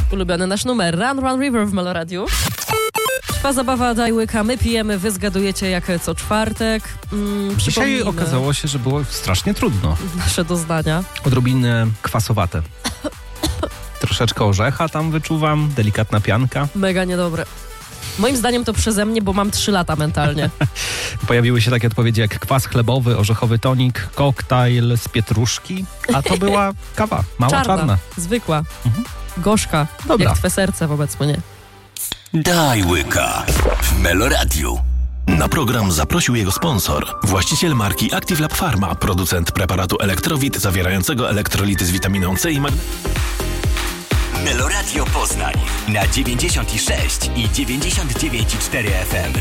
Ulubiony nasz numer Run Run River w Meloradiu. Trwa zabawa Daj łyka, my pijemy, wy zgadujecie jak co czwartek. Dzisiaj okazało się, że było strasznie trudno. Nasze doznania. Odrobinę kwasowate. Troszeczkę orzecha tam wyczuwam, delikatna pianka. Mega niedobre. Moim zdaniem to przeze mnie, bo mam 3 lata mentalnie. Pojawiły się takie odpowiedzi jak kwas chlebowy, orzechowy tonik, koktajl z pietruszki, a to była kawa, mała czarna. Zwykła, gorzka, Dobra. jak twe serce wobec mnie. Daj łyka w Meloradiu. Na program zaprosił jego sponsor, właściciel marki Active Lab Pharma, producent preparatu Elektrowit zawierającego elektrolity z witaminą C i Meloradio Poznań na 96 i 99,4 FM.